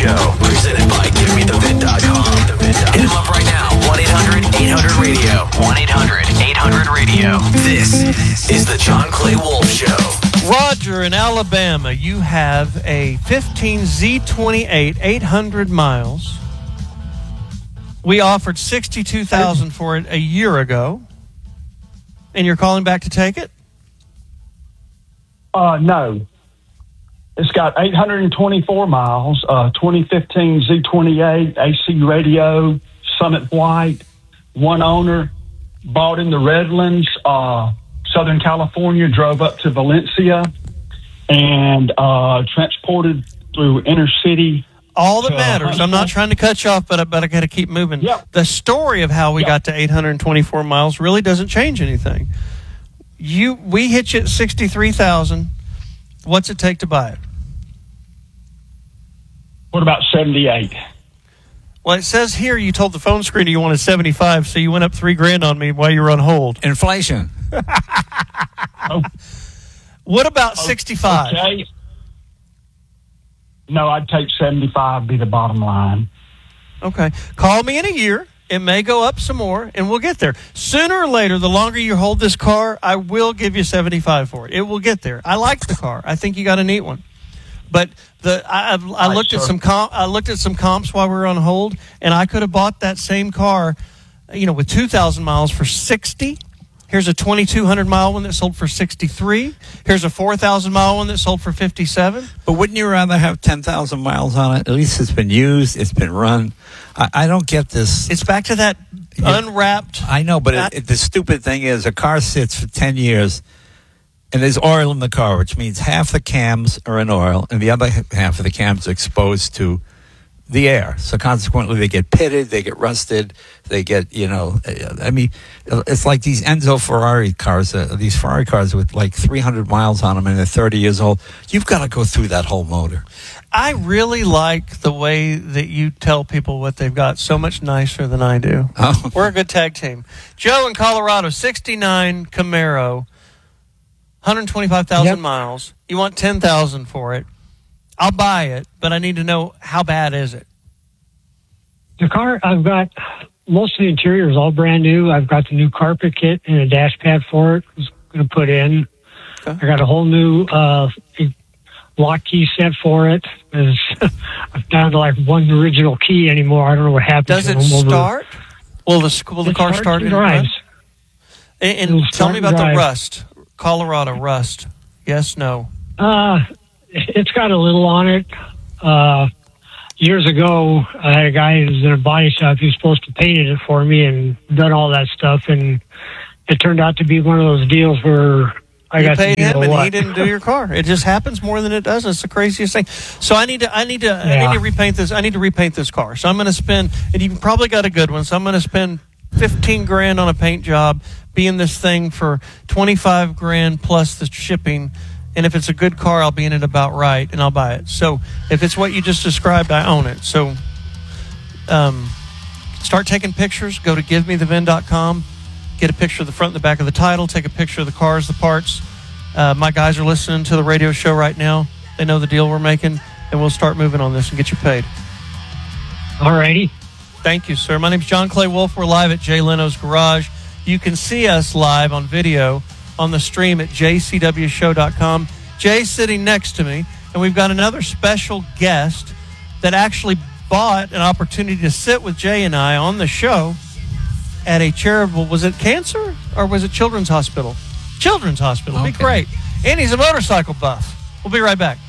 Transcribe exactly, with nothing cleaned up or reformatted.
Show, presented by Give Me The Vin dot com. Hit him up right now, one eight hundred eight hundred radio. one eight hundred eight hundred radio. This is the John Clay Wolf Show. Roger, in Alabama, you have a fifteen Z twenty-eight, eight hundred miles. We offered sixty-two thousand dollars for it a year ago. And you're calling back to take it? Uh, no. It's got eight hundred twenty-four miles, uh, twenty fifteen Z twenty-eight, A C radio, Summit White, one owner, bought in the Redlands, uh, Southern California, drove up to Valencia, and uh, transported through inner city. All that matters. I'm not trying to cut you off, but I, but I got to keep moving. Yep. The story of how we yep. got to eight hundred twenty-four miles really doesn't change anything. You, we hit you at sixty-three thousand. What's it take to buy it? What about seventy-eight? Well, it says here you told the phone screener you wanted seventy-five, so you went up three grand on me while you were on hold. Inflation. oh. What about sixty-five? Okay. No, I'd take seventy-five, be the bottom line. Okay. Call me in a year. It may go up some more, and we'll get there. Sooner or later, the longer you hold this car, I will give you seventy-five for it. It will get there. I like the car. I think you got a neat one. But the I, I've, I looked right, at some comp, I looked at some comps while we were on hold, and I could have bought that same car, you know, with two thousand miles for sixty. Here's a twenty-two hundred mile one that sold for sixty-three. Here's a four thousand mile one that sold for fifty-seven. But wouldn't you rather have ten thousand miles on it? At least it's been used. It's been run. I, I don't get this. It's back to that yeah, unwrapped. I know, but it, it, the stupid thing is a car sits for ten years and there's oil in the car, which means half the cams are in oil and the other half of the cams are exposed to the air. So consequently, they get pitted, they get rusted, they get, you know, I mean, it's like these Enzo Ferrari cars, uh, these Ferrari cars with like three hundred miles on them and they're thirty years old. You've got to go through that whole motor. I really like the way that you tell people what they've got so much nicer than I do. Oh. We're a good tag team. Joe in Colorado, sixty-nine Camaro, one hundred twenty-five thousand yep. miles. You want ten thousand for it. I'll buy it, but I need to know how bad is it? The car, I've got most of the interior is all brand new. I've got the new carpet kit and a dash pad for it. I was going to put in. Okay. I got a whole new uh, lock key set for it. I'm down to like one original key anymore. I don't know what happened. Does it start? Will the, will the it car start and in drives? And, and tell me about the rust. Colorado rust. Yes, no? Uh, it's got a little on it. Uh, years ago, I had a guy who was in a body shop. He was supposed to paint it for me and done all that stuff. And it turned out to be one of those deals where I you got paid to him and what. he didn't do your car. It just happens more than it does. It's the craziest thing. So I need to, I need to, yeah. I need to repaint this. I need to repaint this car. So I'm going to spend, and you probably got a good one. So I'm going to spend fifteen grand on a paint job, be in this thing for twenty-five grand plus the shipping. And if it's a good car, I'll be in it about right, and I'll buy it. So if it's what you just described, I own it. So um, start taking pictures. Go to give me the vin dot com. Get a picture of the front and the back of the title. Take a picture of the cars, the parts. Uh, my guys are listening to the radio show right now. They know the deal we're making, and we'll start moving on this and get you paid. All righty. Thank you, sir. My name's John Clay Wolf. We're live at Jay Leno's Garage. You can see us live on video on the stream at j c w show dot com. Jay's sitting next to me, and we've got another special guest that actually bought an opportunity to sit with Jay and I on the show at a charitable, was it cancer or was it Children's Hospital? Children's Hospital. Okay. Be great. And he's a motorcycle buff. We'll be right back.